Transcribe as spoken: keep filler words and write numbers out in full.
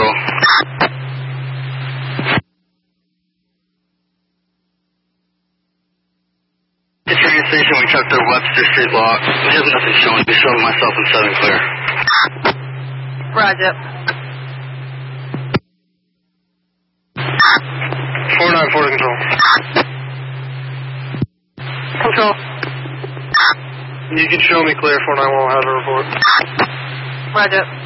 Control. The train station, we checked their Webster Street lock. We have nothing showing. Be showing myself in seven clear. Roger. four nine four to Control. Control. You can show me clear, four nine one, have a report. Roger.